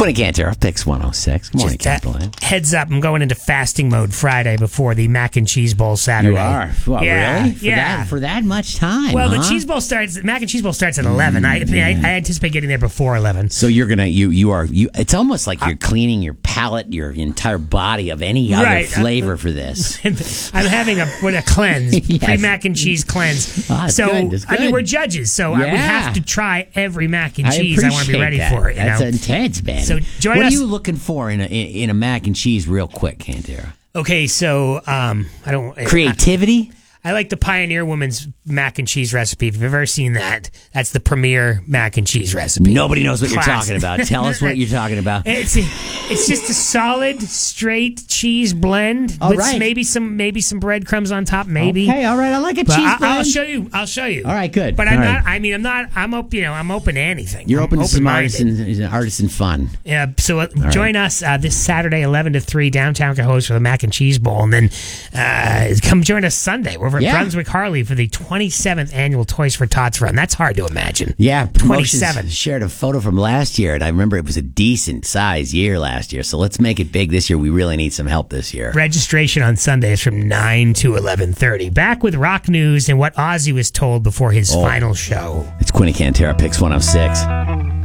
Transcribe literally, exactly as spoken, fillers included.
Quinny Cantero picks one oh six. Good morning, Just, uh, Capital. heads up, I'm going into fasting mode Friday before the mac and cheese bowl Saturday. You are? What, yeah, really? For yeah. That, for that much time, Well, huh? the cheese bowl starts. Mac and cheese bowl starts at eleven. I, I, I anticipate getting there before eleven. So you're gonna you you are you. It's almost like you're cleaning your palate, your entire body of any other Right. flavor for this. I'm having a what a cleanse, Yes. pre mac and cheese cleanse. Ah, that's so good, that's I mean, good. we're judges, so I would Yeah. have to try every mac and cheese. I I, want to be ready that. for it. You That's know? intense, man. So join what us- are you looking for in a in, in a mac and cheese, real quick, Cantero? Okay, so um, I don't Creativity. I, I like the Pioneer Woman's mac and cheese recipe. If you've ever seen that, that's the premier mac and cheese recipe. Nobody knows what Class. you're talking about. Tell us what you're talking about. It's it's just a solid, straight cheese blend All with right. maybe some maybe some breadcrumbs on top. Maybe. Okay, all right. I like a But cheese I, blend. I'll show you. I'll show you. All right, good. But I'm All not. right. I mean, I'm not. I'm open. You know, I'm open to anything. You're I'm open to some open-minded. artisan, artisan fun. Yeah. So uh, join us uh, this Saturday, eleven to three, downtown Cohoes for the mac and cheese bowl, and then uh, come join us Sunday. We're over at Yeah. Brunswick Harley for the twenty-seventh annual Toys for Tots run. That's hard to imagine. Yeah, Promotions twenty-seven. shared a photo from last year, and I remember it was a decent size year last year. So let's make it big this year. We really need some help this year. Registration on Sunday is from nine to eleven thirty. Back with rock news and what Ozzy was told before his Oh. final show. It's Quinny Cantero picks one oh six.